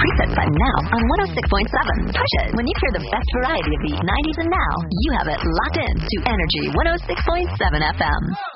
preset button now on 106.7. Push it. When you hear the best variety of the 90s and now, you have it locked in to Energy 106.7 FM.